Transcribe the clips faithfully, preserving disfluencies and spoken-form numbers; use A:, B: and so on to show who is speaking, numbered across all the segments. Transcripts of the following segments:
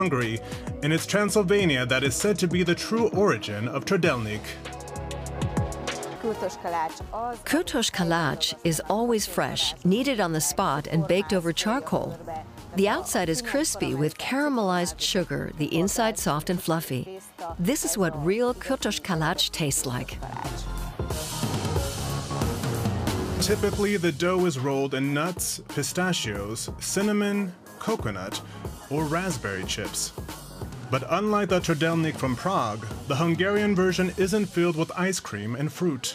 A: Hungary, and it's Transylvania that is said to be the true origin of trdelnik.
B: Kurtos kalács is always fresh, kneaded on the spot and baked over charcoal. The outside is crispy with caramelized sugar, the inside soft and fluffy. This is what real kurtos kalács tastes like.
A: Typically, the dough is rolled in nuts, pistachios, cinnamon, coconut, or raspberry chips. But unlike the trdelnik from Prague, the Hungarian version isn't filled with ice cream and fruit.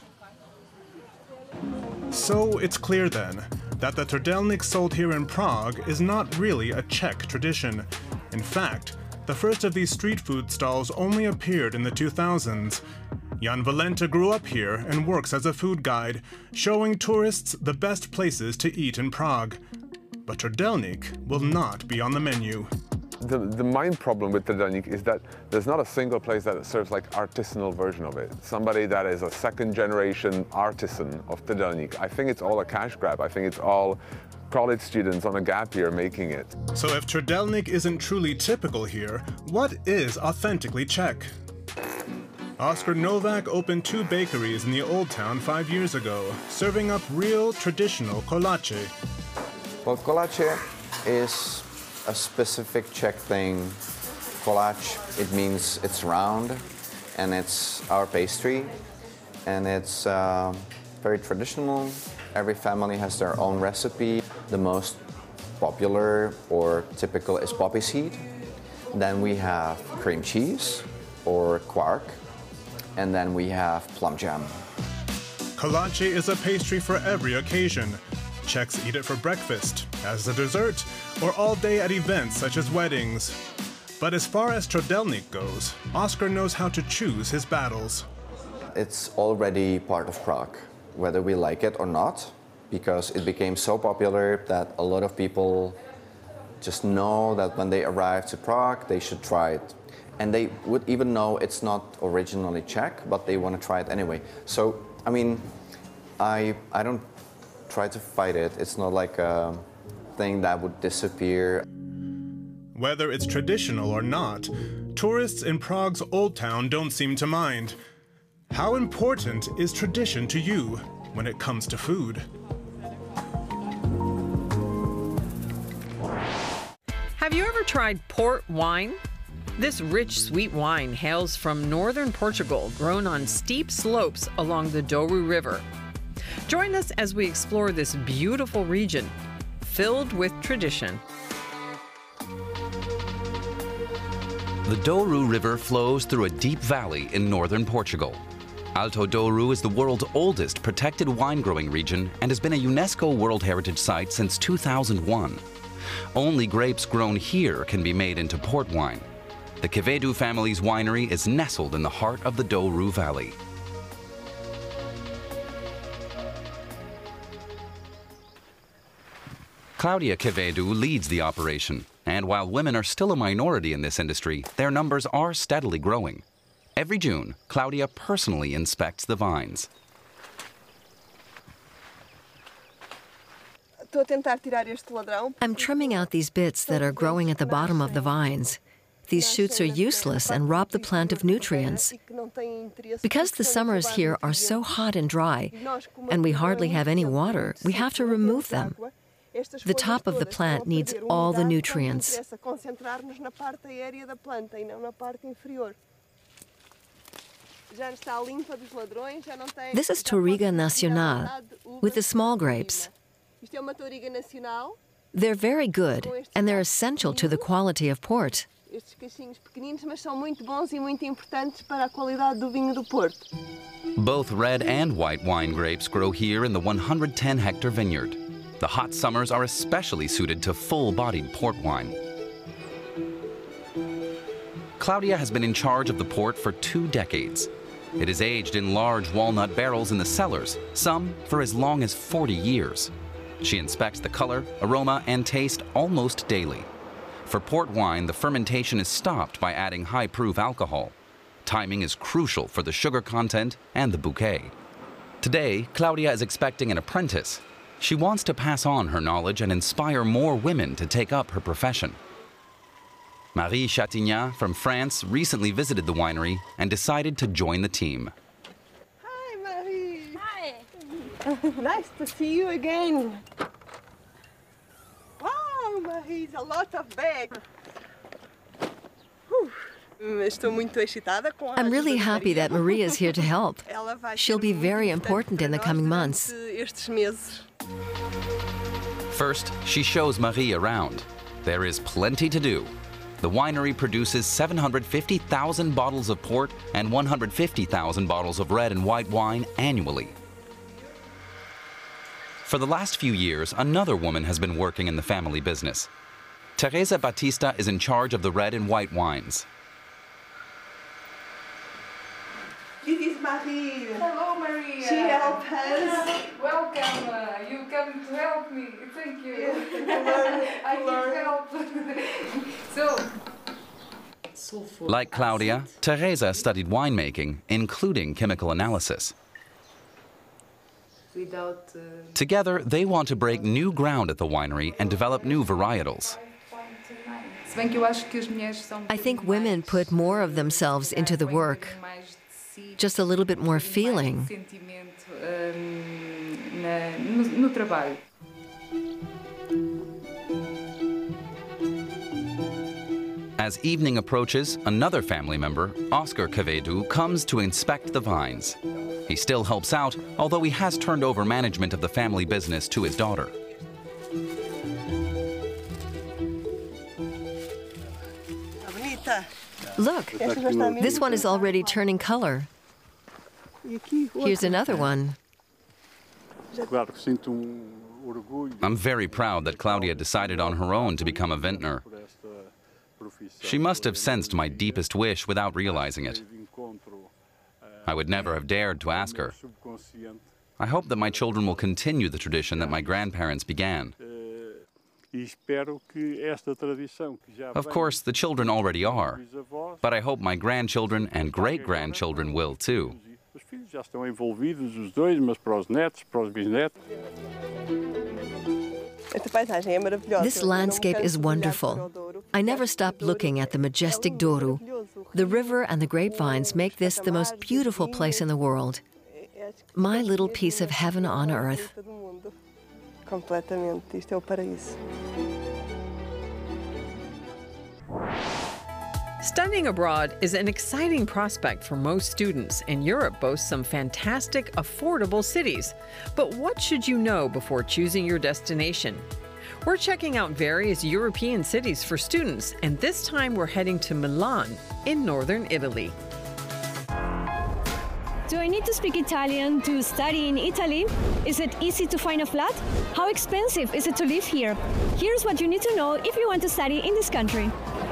A: So it's clear then that the trdelnik sold here in Prague is not really a Czech tradition. In fact, the first of these street food stalls only appeared in the two thousands. Jan Valenta grew up here and works as a food guide, showing tourists the best places to eat in Prague. But trdelnik will not be on the menu.
C: The, the main problem with trdelnik is that there's not a single place that serves like artisanal version of it. Somebody that is a second generation artisan of trdelnik. I think it's all a cash grab. I think it's all college students on a gap year making it.
A: So if trdelnik isn't truly typical here, what is authentically Czech? Oskar Novak opened two bakeries in the Old Town five years ago, serving up real traditional kolache.
D: Well, kolache is a specific Czech thing. Koláč, it means it's round, and it's our pastry, and it's uh, very traditional. Every family has their own recipe. The most popular or typical is poppy seed. Then we have cream cheese or quark, and then we have plum jam.
A: Kolache is a pastry for every occasion. Czechs eat it for breakfast, as a dessert, or all day at events such as weddings. But as far as trdelnik goes, Oskar knows how to choose his battles.
D: It's already part of Prague, whether we like it or not, because it became so popular that a lot of people just know that when they arrive to Prague, they should try it. And they would even know it's not originally Czech, but they want to try it anyway. So, I mean, I, I don't try to fight it. It's not like a thing that would disappear.
A: Whether it's traditional or not, tourists in Prague's Old Town don't seem to mind. How important is tradition to you when it comes to food?
E: Have you ever tried port wine? This rich, sweet wine hails from northern Portugal, grown on steep slopes along the Douro River. Join us as we explore this beautiful region, filled with tradition.
F: The Douro River flows through a deep valley in northern Portugal. Alto Douro is the world's oldest protected wine-growing region and has been a UNESCO World Heritage Site since two thousand one. Only grapes grown here can be made into port wine. The Quevedo family's winery is nestled in the heart of the Douro Valley. Claudia Quevedo leads the operation, and while women are still a minority in this industry, their numbers are steadily growing. Every June, Claudia personally inspects the vines.
B: I'm trimming out these bits that are growing at the bottom of the vines. These shoots are useless and rob the plant of nutrients. Because the summers here are so hot and dry, and we hardly have any water, we have to remove them. The top of the plant needs all the nutrients. This is Touriga Nacional with the small grapes. They're very good, and they're essential to the quality of port.
F: Both red and white wine grapes grow here in the one hundred ten hectare vineyard. The hot summers are especially suited to full-bodied port wine. Claudia has been in charge of the port for two decades. It is aged in large walnut barrels in the cellars, some for as long as forty years. She inspects the color, aroma, and taste almost daily. For port wine, the fermentation is stopped by adding high-proof alcohol. Timing is crucial for the sugar content and the bouquet. Today, Claudia is expecting an apprentice. She wants to pass on her knowledge and inspire more women to take up her profession. Marie Chatignan from France recently visited the winery and decided to join the team.
G: Hi, Marie.
H: Hi.
G: Nice to see you again. Wow, Marie, a lot of bag.
B: I'm really happy that Maria is here to help. She'll be very important in the coming months.
F: First, she shows Marie around. There is plenty to do. The winery produces seven hundred fifty thousand bottles of port and one hundred fifty thousand bottles of red and white wine annually. For the last few years, another woman has been working in the family business. Teresa Batista is in charge of the red and white wines.
G: This is Marie.
H: Hello, Maria.
G: She helped us.
H: Welcome. Uh, you come to help me. Thank you.
G: Yeah,
H: I need help. so.
F: Like Claudia, Teresa studied winemaking, including chemical analysis.
H: Without, uh,
F: Together, they want to break new ground at the winery and develop new varietals.
B: I think women put more of themselves into the work, just a little bit more feeling.
F: As evening approaches, another family member, Oscar Quevedo, comes to inspect the vines. He still helps out, although he has turned over management of the family business to his daughter.
B: Look, this one is already turning color. Here's another one.
F: I'm very proud that Claudia decided on her own to become a vintner. She must have sensed my deepest wish without realizing it. I would never have dared to ask her. I hope that my children will continue the tradition that my grandparents began. Of course, the children already are, but I hope my grandchildren and great-grandchildren will too.
B: This landscape is wonderful. I never stop looking at the majestic Douro. The river and the grapevines make this the most beautiful place in the world. My little piece of heaven on earth.
E: Studying abroad is an exciting prospect for most students, and Europe boasts some fantastic, affordable cities. But what should you know before choosing your destination? We're checking out various European cities for students, and this time we're heading to Milan in northern Italy.
I: Do I need to speak Italian to study in Italy? Is it easy to find a flat? How expensive is it to live here? Here's what you need to know if you want to study in this country.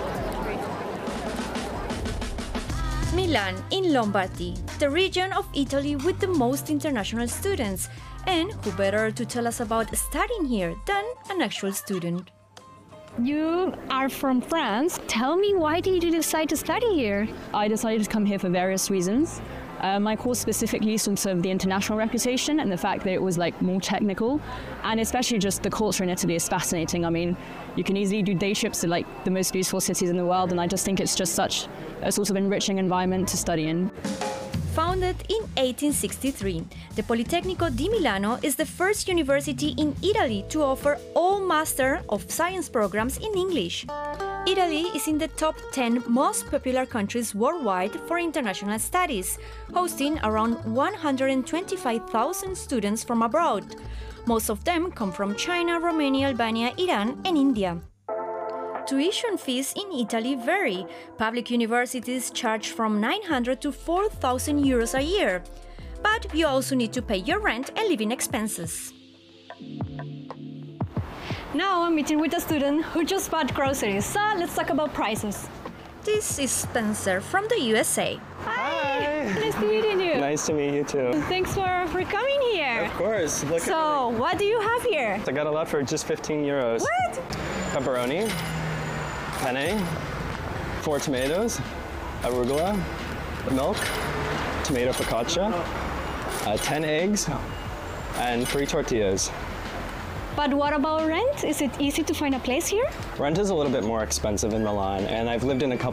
J: Milan in Lombardy, the region of Italy with the most international students. And who better to tell us about studying here than an actual student?
I: You are from France. Tell me, why did you decide to study here?
K: I decided to come here for various reasons. Uh, my course specifically sort of the international reputation and the fact that it was like more technical, and especially just the culture in Italy is fascinating. I mean, you can easily do day trips to like the most beautiful cities in the world, and I just think it's just such a sort of enriching environment to study in.
J: Founded in eighteen sixty-three, the Politecnico di Milano is the first university in Italy to offer all Master of Science programs in English. Italy is in the top ten most popular countries worldwide for international studies, hosting around one hundred twenty-five thousand students from abroad. Most of them come from China, Romania, Albania, Iran, and India. Tuition fees in Italy vary. Public universities charge from nine hundred to four thousand euros a year. But you also need to pay your rent and living expenses.
I: Now I'm meeting with a student who just bought groceries, so let's talk about prices.
J: This is Spencer from the U S A.
I: Hi! Nice to meet you.
L: Nice to meet you too.
I: Thanks for, for coming here.
L: Of course. Look
I: so,
L: at
I: what do you have here?
L: I got a lot for just fifteen euros.
I: What?
L: Pepperoni, penne, four tomatoes, arugula, milk, tomato focaccia, uh, ten eggs, and three tortillas.
I: But what about rent? Is it easy to find a place here?
L: Rent is a little bit more expensive in Milan, and I've lived in a couple